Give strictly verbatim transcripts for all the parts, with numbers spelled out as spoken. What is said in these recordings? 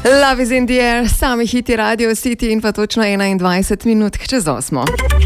Love is in the air, sami hiti Radio City in pa točno enaindvajset minut čez osmo.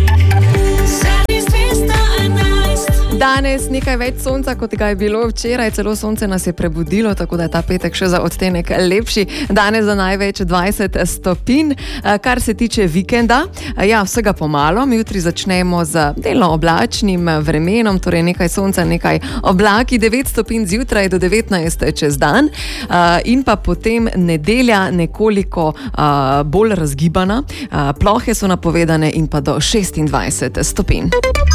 Danes nekaj več sonca, kot ga je bilo včeraj, celo sonce nas je prebudilo, tako da je ta petek še za odtenek lepši. Danes za največ dvajset stopinj. Kar se tiče vikenda, ja, vsega pomalo. Jutri začnemo z delno oblačnim vremenom, torej nekaj sonca, nekaj oblaki, devet stopinj zjutraj do devetnajst čez dan. In pa potem nedelja nekoliko bolj razgibana. Plohe so napovedane in pa do šestindvajset stopinj.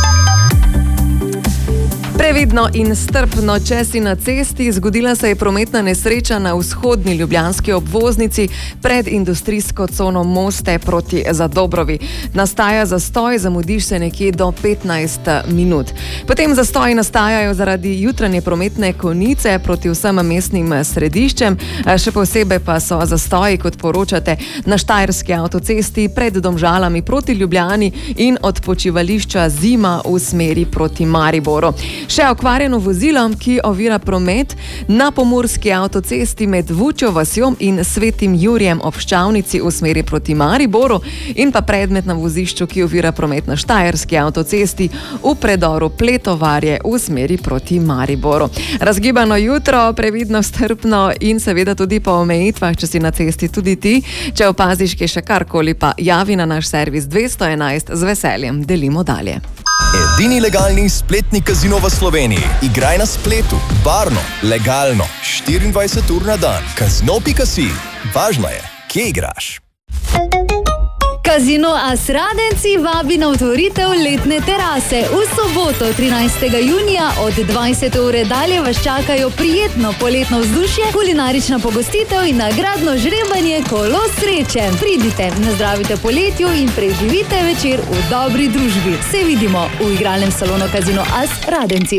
Previdno in strpno, če si na cesti. Zgodila se je prometna nesreča na vzhodni ljubljanski obvoznici pred industrijsko cono Moste proti Zadobrovi. Nastaja zastoj, zamudiš se nekje do petnajst minut. Potem zastoji nastajajo zaradi jutranje prometne konice proti vsem mestnim središčem. Še posebej pa so zastoji, kot poročate, na Štajerski avtocesti pred Domžalami proti Ljubljani in od počivališča Zima v smeri proti Mariboru. Še okvarjeno vozilo, ki ovira promet na pomurski avtocesti med Vučjo vasjo in Svetim Jurjem ob Ščavnici v smeri proti Mariboru in pa predmet na vozišču, ki ovira promet na Štajerski avtocesti v predoru Pletovarje v smeri proti Mariboru. Razgibano jutro, previdno, strpno in seveda tudi po omejitvah, če si na cesti tudi ti. Če opaziš, ki še karkoli, pa javi na naš servis dvesto enajst, z veseljem delimo dalje. Edini legalni spletni kazino v Sloveniji. Igraj na spletu, varno, legalno, štiriindvajset ur na dan. Kazino pika si. Važno je, kje igraš. Kazino As Radenci vabi na otvoritev letne terase. V soboto, trinajstega junija od dvajsete ure dalje vas čakajo prijetno poletno vzdušje, kulinarična pogostitev in nagradno žrebanje kolo sreče. Pridite, nazdravite poletju in preživite večer v dobri družbi. Se vidimo v igralnem salonu Kazino As Radenci.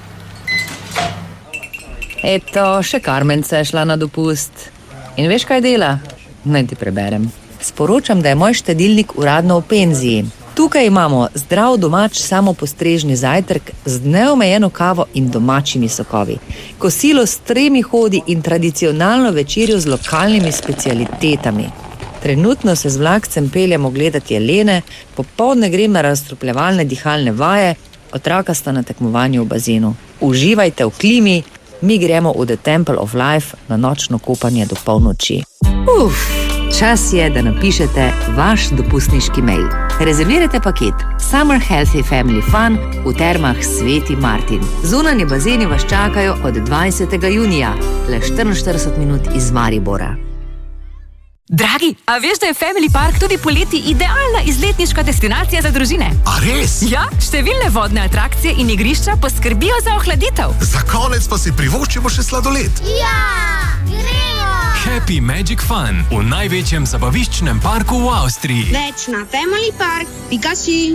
Eto, še Karmence je šla na dopust. In veš, kaj dela? Naj ti preberem. Sporočam, da je moj štedilnik uradno v penziji. Tukaj imamo zdrav domač samopostrežni zajtrk z neomejeno kavo in domačimi sokovi, kosilo s tremi hodi in tradicionalno večerjo z lokalnimi specialitetami. Trenutno se z vlakcem peljemo gledati jelene, popoldne grem na razstrupljevalne dihalne vaje, otroka sta na tekmovanju v bazenu. Uživajte v klimi, mi gremo v The Temple of Life na nočno kopanje do polnoči. Uf! Čas je, da napišete vaš dopustniški mail. Rezervirajte paket Summer Healthy Family Fun v termah Sveti Martin. Zunanji bazeni vas čakajo od dvajsetega junija, le štiriinštirideset minut iz Maribora. Dragi, a veš, da je Family Park tudi poleti idealna izletniška destinacija za družine? A res? Ja, številne vodne atrakcije in igrišča poskrbijo za ohladitev. Za konec pa si privoščimo še sladoled. Ja, gremo! Happy Magic Fun v največjem zabaviščnem parku v Avstriji. Več na family park pika si.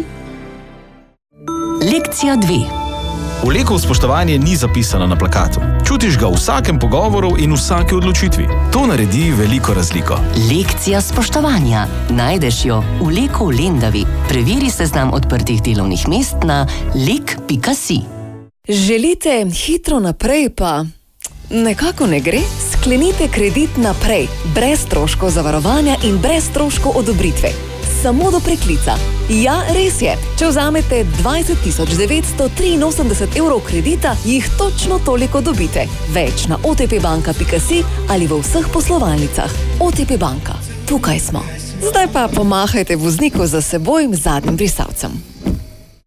Lekcija dve. Vlekov spoštovanje ni zapisano na plakatu. Čutiš ga v vsakem pogovoru in vsake odločitvi. To naredi veliko razliko. Lekcija spoštovanja. Najdeš jo v Leku v Lendavi. Preveri seznam odprtih delovnih mest na lek pika si. Želite hitro naprej, pa nekako ne gre? Sklenite kredit naprej, brez stroškov zavarovanja in brez stroškov odobritve. Samo do preklica. Ja, res je. Če vzamete dvajset tisoč devetsto triinosemdeset evrov kredita, jih točno toliko dobite. Več na o te pe banka pika si ali v vseh poslovalnicah. O te pe banka. Tukaj smo. Zdaj pa pomahajte vozniku za seboj zadnjim brisalcem.